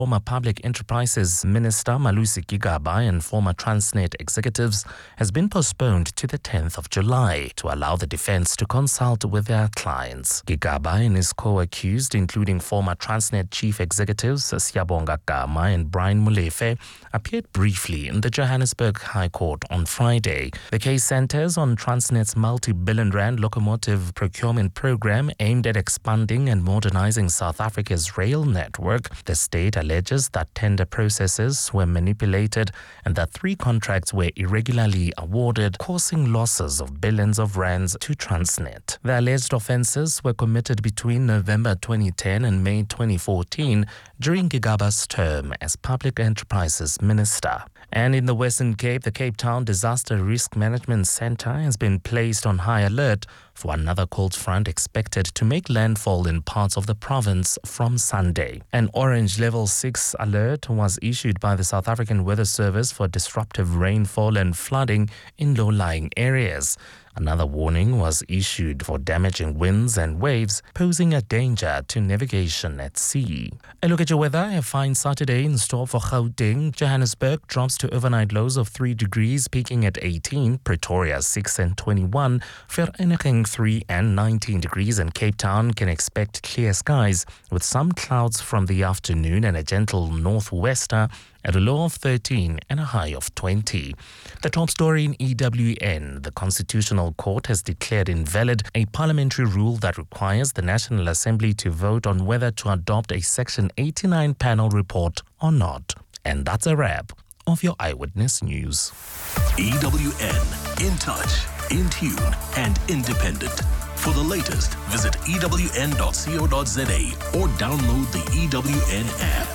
Former Public Enterprises Minister Malusi Gigaba and former Transnet executives has been postponed to the 10th of July to allow the defense to consult with their clients. Gigaba and his co-accused, including former Transnet chief executives Siyabonga Gama and Brian Molefe, appeared briefly in the Johannesburg High Court on Friday. The case centers on Transnet's multi-billion rand locomotive procurement program aimed at expanding and modernizing South Africa's rail network. The state alleges that tender processes were manipulated and that 3 contracts were irregularly awarded, causing losses of billions of rands to Transnet. The alleged offences were committed between November 2010 and May 2014 during Gigaba's term as Public Enterprises Minister. And in the Western Cape, the Cape Town Disaster Risk Management Centre has been placed on high alert for another cold front expected to make landfall in parts of the province from Sunday. An orange level 6 alert was issued by the South African Weather Service for disruptive rainfall and flooding in low-lying areas. Another warning was issued for damaging winds and waves, posing a danger to navigation at sea. A look at your weather. A fine Saturday in store for Gauteng. Johannesburg drops to overnight lows of 3 degrees, peaking at 18. Pretoria 6 and 21. Vereeniging 3 and 19 degrees. And Cape Town can expect clear skies with some clouds from the afternoon and a gentle northwester at a low of 13 and a high of 20. The top story in EWN. The Constitutional Court has declared invalid a parliamentary rule that requires the National Assembly to vote on whether to adopt a Section 89 panel report or not. And that's a wrap of your Eyewitness News. EWN, in touch, in tune, and independent. For the latest, visit ewn.co.za or download the EWN app.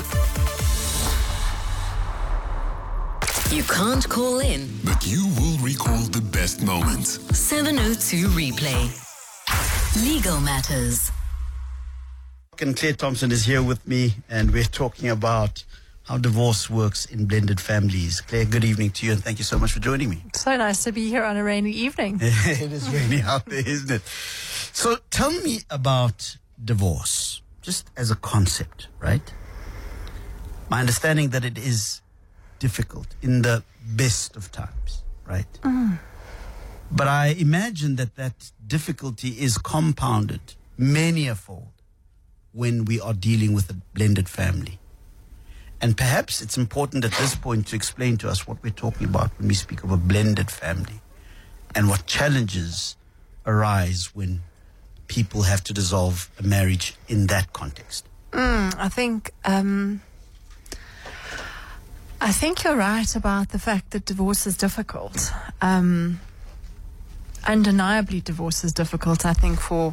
You can't call in, but you will recall the best moments. 702 Replay. Legal Matters. And Claire Thompson is here with me, and we're talking about how divorce works in blended families. Claire, good evening to you, and thank you so much for joining me. So nice to be here on a rainy evening. It is rainy out there, isn't it? So tell me about divorce, just as a concept, right? My understanding that it is difficult in the best of times, right? But I imagine that difficulty is compounded many a fold when we are dealing with a blended family. And perhaps it's important at this point to explain to us what we're talking about when we speak of a blended family and what challenges arise when people have to dissolve a marriage in that context. I think you're right about the fact that divorce is difficult. Undeniably, divorce is difficult, I think, for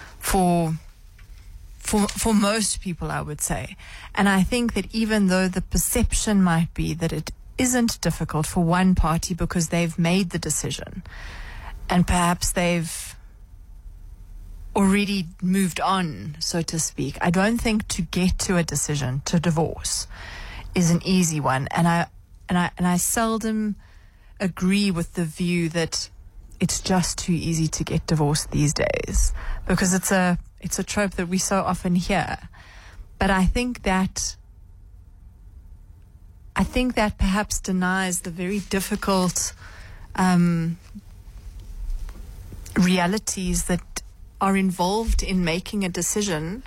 most people, I would say. And I think that even though the perception might be that it isn't difficult for one party because they've made the decision and perhaps they've already moved on, so to speak, I don't think to get to a decision to divorce is an easy one, and I seldom agree with the view that it's just too easy to get divorced these days, because it's a trope that we so often hear. But I think that perhaps denies the very difficult realities that are involved in making a decision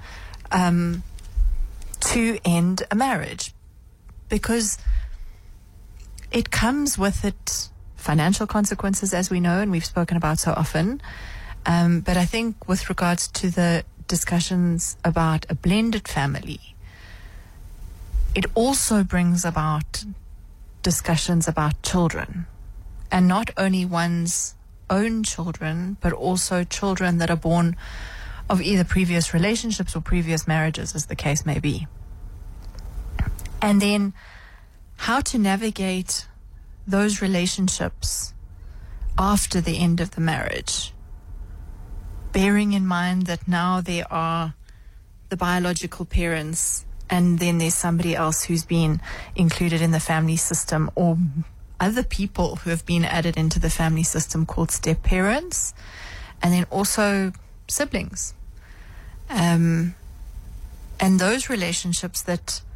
to end a marriage. Because it comes with it financial consequences, as we know, and we've spoken about so often. But I think with regards to the discussions about a blended family, it also brings about discussions about children. And not only one's own children, but also children that are born of either previous relationships or previous marriages, as the case may be. And then how to navigate those relationships after the end of the marriage, bearing in mind that now there are the biological parents and then there's somebody else who's been included in the family system, or other people who have been added into the family system called step parents, and then also siblings. And those relationships that